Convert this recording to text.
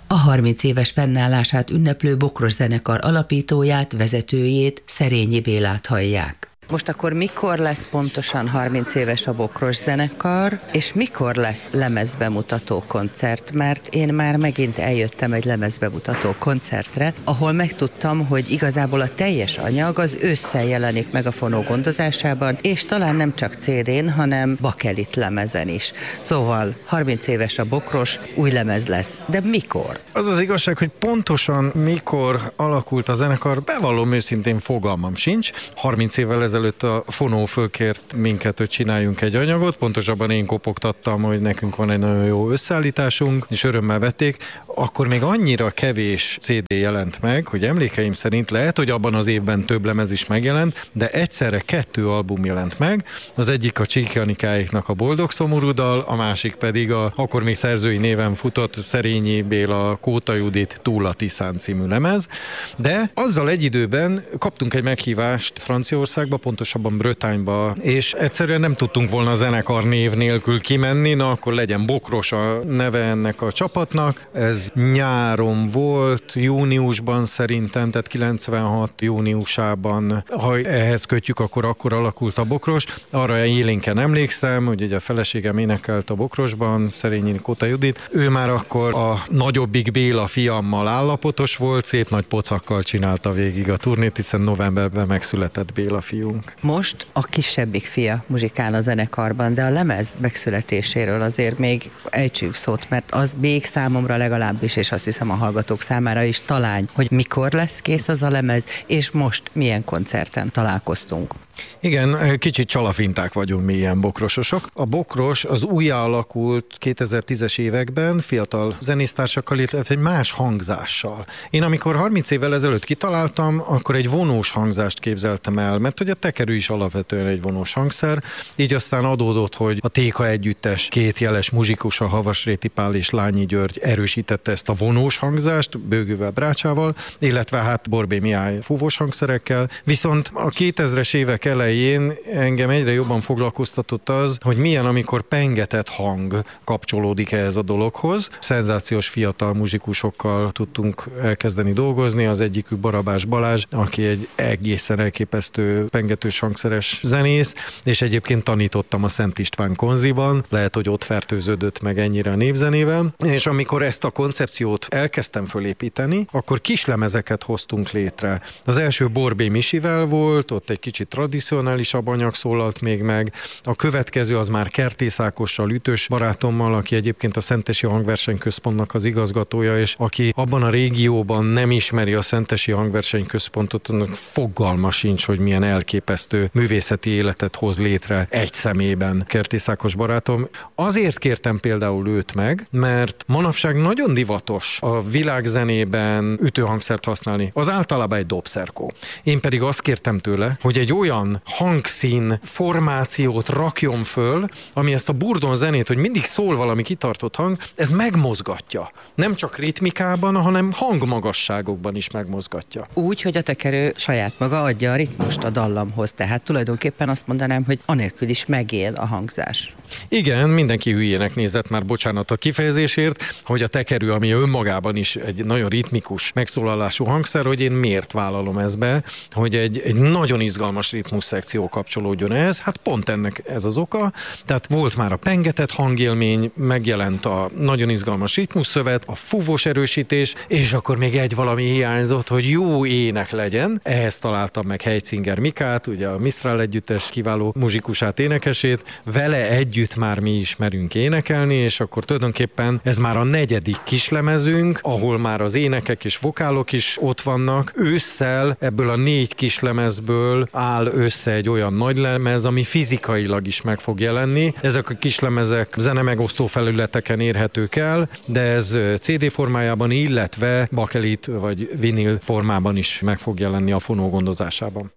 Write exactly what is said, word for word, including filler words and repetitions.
A harminc éves fennállását ünneplő Bokros zenekar alapítóját, vezetőjét, Szerényi Bélát hallják. Most akkor mikor lesz pontosan harminc éves a Bokros zenekar, és mikor lesz lemezbemutató koncert? Mert én már megint eljöttem egy lemezbemutató koncertre, ahol megtudtam, hogy igazából a teljes anyag az ősszel jelenik meg a Fonó gondozásában, és talán nem csak cé dén, hanem bakelit lemezen is. Szóval harminc éves a Bokros, új lemez lesz. De mikor? Az az igazság, hogy pontosan mikor alakult a zenekar, bevallom őszintén fogalmam sincs. harminc évvel ezelőtt előtt a Fonó fölkért minket, hogy csináljunk egy anyagot, pontosabban én kopogtattam, hogy nekünk van egy nagyon jó összeállításunk, és örömmel vették. Akkor még annyira kevés cé dé jelent meg, hogy emlékeim szerint lehet, hogy abban az évben több lemez is megjelent, de egyszerre kettő album jelent meg, az egyik a Csíki Anikáéknak a Boldog szomorú dal, a másik pedig a akkor még szerzői néven futott Szerényi Béla, Kóta Judit Túl a Tiszán című lemez, de azzal egy időben kaptunk egy meghívást Franciaországba, pontosabban Brötányba, és egyszerűen nem tudtunk volna a zenekar név nélkül kimenni, na akkor legyen Bokros a neve ennek a csapatnak. Ez nyáron volt, júniusban szerintem, tehát kilencvenhat júniusában, ha ehhez kötjük, akkor akkor alakult a Bokros. Arra élénken emlékszem, hogy ugye a feleségem énekelt a Bokrosban, Szerényi Kóta Judit. Ő már akkor a nagyobbik Béla fiammal állapotos volt, szép nagy pocakkal csinálta végig a turnét, hiszen novemberben megszületett Béla fiunk. Most a kisebbik fia muzsikál a zenekarban, de a lemez megszületéséről azért még ejtsük szót, mert az még számomra legalábbis, és azt hiszem a hallgatók számára is talány, hogy mikor lesz kész az a lemez, és most milyen koncerten találkoztunk. Igen, kicsit csalafinták vagyunk mi ilyen bokrososok. A Bokros az újjáalakult kétezer-tízes években fiatal zenésztársakkal, illetve egy más hangzással. Én amikor harminc évvel ezelőtt kitaláltam, akkor egy vonós hangzást képzeltem el, mert hogy a tekerő is alapvetően egy vonós hangszer, így aztán adódott, hogy a Téka együttes két jeles muzsikusa, Havasréti Pál és Lányi György erősítette ezt a vonós hangzást, Bőgővel, Brácsával, illetve hát Borbé Mihály fúvós hangszerekkel, viszont a kétezres évek elején engem egyre jobban foglalkoztatott az, hogy milyen, amikor pengetett hang kapcsolódik ehhez a dologhoz. Szenzációs fiatal muzsikusokkal tudtunk elkezdeni dolgozni, az egyikük Barabás Balázs, aki egy egészen elképesztő pengetős hangszeres zenész, és egyébként tanítottam a Szent István Konziban, lehet, hogy ott fertőződött meg ennyire a népzenével, és amikor ezt a koncepciót elkezdtem fölépíteni, akkor kislemezeket hoztunk létre. Az első Borbé Misivel volt, ott egy kicsit tradicionálisabb anyag szólalt még meg. A következő az már Kertész Ákossal, ütős barátommal, aki egyébként a Szentesi Hangversenyközpontnak az igazgatója, és aki abban a régióban nem ismeri a Szentesi Hangversenyközpontot, annak fogalma sincs, hogy milyen elképesztő művészeti életet hoz létre egy szemében Kertész Ákos barátom. Azért kértem például őt meg, mert manapság nagyon divatos a világzenében ütőhangszert használni. Az általában egy dobszerkó. Én pedig azt kértem tőle, hogy egy olyan hangszín formációt rakjon föl, ami ezt a burdon zenét, hogy mindig szól valami kitartott hang, ez megmozgatja. Nem csak ritmikában, hanem hangmagasságokban is megmozgatja. Úgy, hogy a tekerő saját maga adja a ritmust a dallamhoz, tehát tulajdonképpen azt mondanám, hogy anélkül is megél a hangzás. Igen, mindenki hülyének nézett, már bocsánat a kifejezésért, hogy a tekerő, ami önmagában is egy nagyon ritmikus megszólalású hangszer, hogy én miért vállalom ezt be, hogy egy, egy nagyon izgalmas ritmus szekció kapcsolódjon ehhez. Hát pont ennek ez az oka. Tehát volt már a pengetett hangélmény, megjelent a nagyon izgalmas ritmusszövet, a fúvós erősítés, és akkor még egy valami hiányzott, hogy jó ének legyen. Ehhez találtam meg Heizinger Mikát, ugye a Mistral együttes kiváló muzsikusát, énekesét. Vele együtt már mi ismerünk énekelni, és akkor tulajdonképpen ez már a negyedik kislemezünk, ahol már az énekek és vokálok is ott vannak. Ősszel ebből a négy kislemezből áll össze egy olyan nagy lemez, ami fizikailag is meg fog jelenni. Ezek a kislemezek zenemegosztó felületeken érhetők el, de ez cé dé formájában, illetve bakelit vagy vinil formában is meg fog jelenni a Fonó gondozásában.